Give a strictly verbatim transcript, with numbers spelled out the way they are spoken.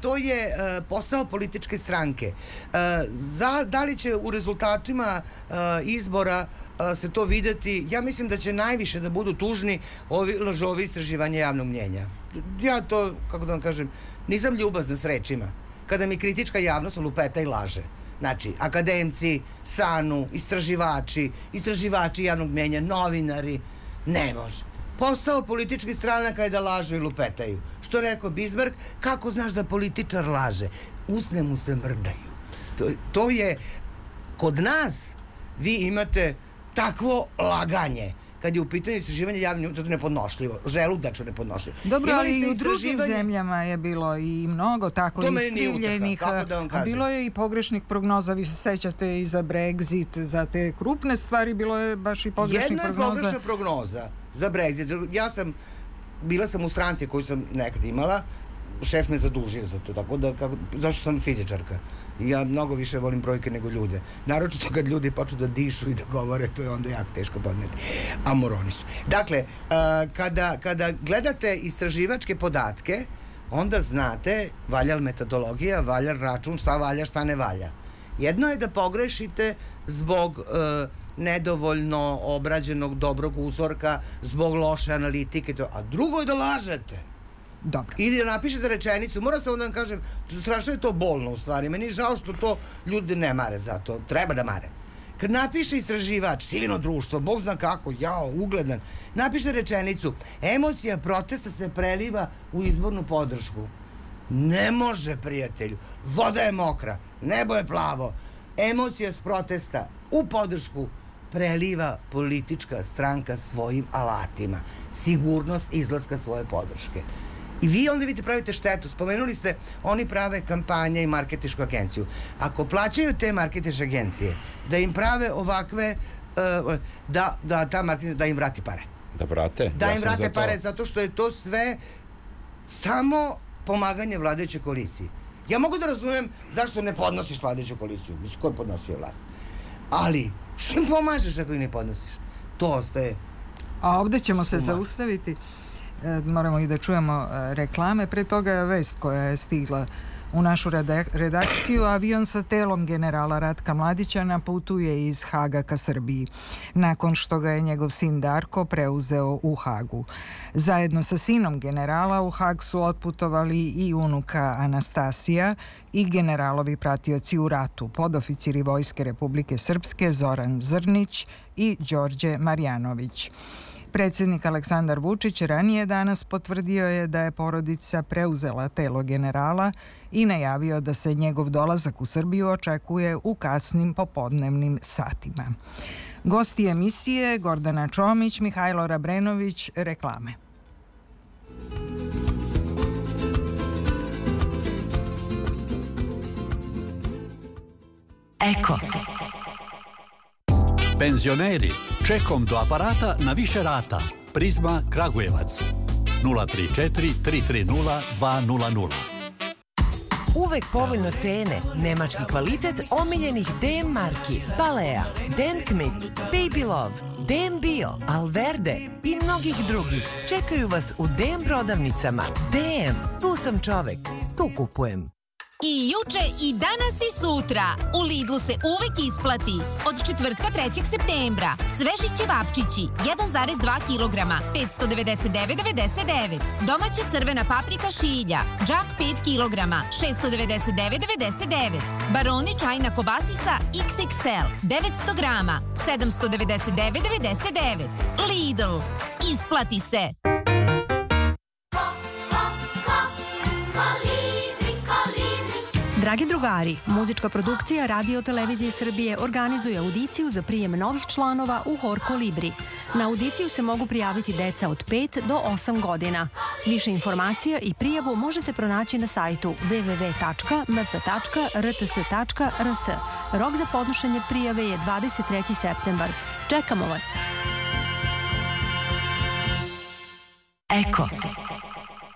to je uh, posao političke stranke. Uh, za, da li će u rezultatima uh, izbora uh, se to videti? Ja mislim da će najviše da budu tužni ovi lažovi istraživanja javnog mnjenja. Ja to, kako da vam kažem, nisam ljubazna s rečima. Kada mi kritička javnost lupeta i laže. Znači, akademci, SANU, istraživači, istraživači javnog mnjenja, novinari, ne može. Posao političkih stranaka je da lažu i lupetaju. Što rekao Bizmark, kako znaš da političar laže? Usne mu se mrdaju. To, to je, kod nas vi imate takvo laganje. Kad je u pitanju istraživanja javnog, to je nepodnošljivo, želudačno nepodnošljivo. Dobro, ali i u drugim zemljama je bilo i mnogo tako iskrivljenih, a bilo je i pogrešnih prognoza. Vi se sećate i za Brexit, za te krupne stvari, bilo je baš i pogrešnih prognoza. Jedna je pogrešna prognoza za Brexit. Ja sam, bila sam u stranci koju sam nekad imala, šef me zadužio za to, tako da, kako, zašto sam fizičarka? Ja mnogo više volim brojke nego ljude. Naročito kad ljudi počnu da dišu i da govore, to je onda jako teško podneti. A moroni su. Dakle, uh, kada, kada gledate istraživačke podatke, onda znate valja li metodologija, valja li račun, šta valja, šta ne valja. Jedno je da pogrešite zbog uh, nedovoljno obrađenog dobrog uzorka, zbog loše analitike, to, a drugo je da lažete. Dobro. I da napišete rečenicu, moram samo da vam kažem, strašno je to bolno u stvari, meni je žao što to ljudi ne mare za to, treba da mare. Kad napiše istraživač, civilno društvo, Bog zna kako, jao, ugledan, napiše rečenicu, emocija protesta se preliva u izbornu podršku. Ne može, prijatelju, voda je mokra, nebo je plavo, emocija s protesta u podršku preliva politička stranka svojim alatima, sigurnost izlaska svoje podrške. I vi onda vidite pravite štetu. Spomenuli ste, oni prave kampanje i marketinšku agenciju. Ako plaćaju te marketinške agencije da im prave ovakve, uh, da, da ta marketing, da im vrati pare. Da vrate? Da ja im vrate pare, zato što je to sve samo pomaganje vladajućoj koaliciji. Ja mogu da razumem zašto ne podnosiš vladajuću koaliciju. Mislim, ko je podnosio vlast? Ali, što im pomažeš ako ih ne podnosiš? To ostaje. A ovde ćemo se zaustaviti. Moramo i da čujemo reklame. Pre toga je vest koja je stigla u našu redakciju. Avion sa telom generala Ratka Mladića putuje iz Haga ka Srbiji, nakon što ga je njegov sin Darko preuzeo u Hagu. Zajedno sa sinom generala u Hag su otputovali i unuka Anastasija i generalovi pratioci u ratu, podoficiri Vojske Republike Srpske Zoran Zrnić i Đorđe Marjanović. Predsjednik Aleksandar Vučić ranije danas potvrdio je da je porodica preuzela telo generala i najavio da se njegov dolazak u Srbiju očekuje u kasnim popodnevnim satima. Gosti emisije Gordana Čomić, Mihajlo Rabrenović, reklame. Eko. Penzioneri, čekom do aparata na više rata. Prizma Kragujevac. nula tri četiri tri tri nula dva nula nula. Uvek povoljno cene, nemački kvalitet omiljenih D M marki, Balea, Denkmit, Baby Love, D M Bio, Alverde i mnogih drugih. Čekaju vas u D M prodavnicama. D M, tu sam čovek, tu kupujem. I juče, i danas, i sutra. U Lidlu se uvek isplati. Od četvrtka trećeg septembra. Sveži ćevapčići, jedan zarez dva kilograma, petsto devedeset devet devedeset devet. Domaća crvena paprika šilja, džak pet kilograma, šesto devedeset devet devedeset devet. Baroni čajna kobasica iks iks el, devetsto grama, sedamsto devedeset devet devedeset devet. Lidl. Isplati se. Dragi drugari, muzička produkcija Radio Televizije Srbije organizuje audiciju za prijem novih članova u Hor Kolibri. Na audiciju se mogu prijaviti deca od pet do osam godina. Više informacija i prijavu možete pronaći na sajtu w w w tačka m p tačka r t s tačka r s. Rok za podnošenje prijave je dvadeset treći septembar. Čekamo vas! Eko.